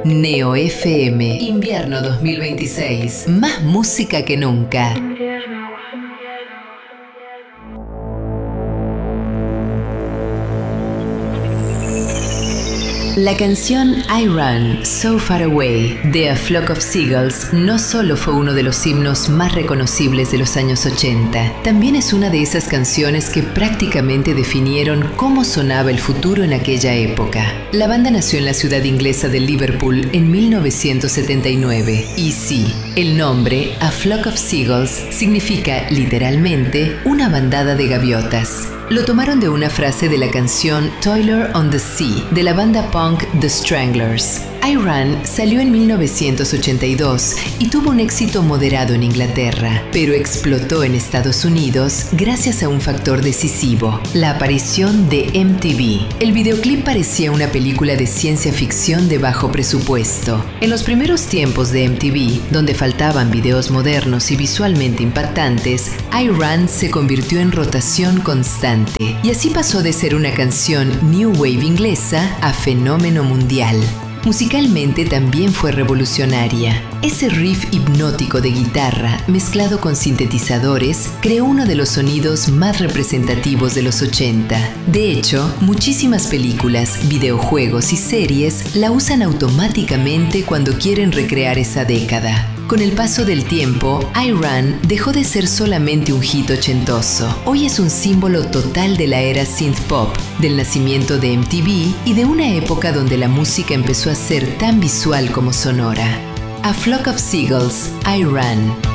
Neo FM, invierno 2026. Más música que nunca. La canción I Run, So Far Away de A Flock of Seagulls no solo fue uno de los himnos más reconocibles de los años 80, también es una de esas canciones que prácticamente definieron cómo sonaba el futuro en aquella época. La banda nació en la ciudad inglesa de Liverpool en 1979 y sí, el nombre A Flock of Seagulls significa literalmente una bandada de gaviotas. Lo tomaron de una frase de la canción Toiler on the Sea de la banda punk The Stranglers. I Run salió en 1982 y tuvo un éxito moderado en Inglaterra, pero explotó en Estados Unidos gracias a un factor decisivo, la aparición de MTV. El videoclip parecía una película de ciencia ficción de bajo presupuesto. En los primeros tiempos de MTV, donde faltaban videos modernos y visualmente impactantes, I Run se convirtió en rotación constante y así pasó de ser una canción New Wave inglesa a fenómeno mundial. Musicalmente también fue revolucionaria. Ese riff hipnótico de guitarra mezclado con sintetizadores creó uno de los sonidos más representativos de los 80. De hecho, muchísimas películas, videojuegos y series la usan automáticamente cuando quieren recrear esa década. Con el paso del tiempo, I Run dejó de ser solamente un hit ochentoso. Hoy es un símbolo total de la era synth pop, del nacimiento de MTV y de una época donde la música empezó a ser tan visual como sonora. A Flock of Seagulls, I Run.